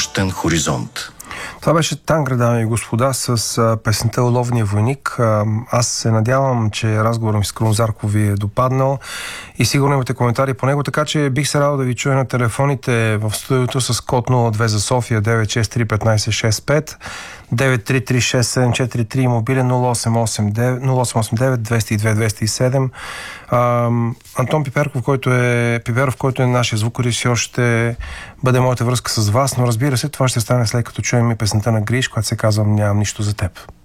нощен хоризонт. Това беше Тангра, дами и господа, с песента "Оловния войник". Аз се надявам, че разговорът ми с Крум Зарков ви е допаднал и сигурно имате коментари по него, така че бих се радвал да ви чуя на телефоните в студиото с код 02 за София 963-1565, 933-6743 и мобилен 0889-202-207. Антон Пиперов, който е нашия звукорежисьор, ще бъде моята връзка с вас, но разбира се, това ще стане след като чуем и песента на Гриш, която се казва "Нямам нищо за теб".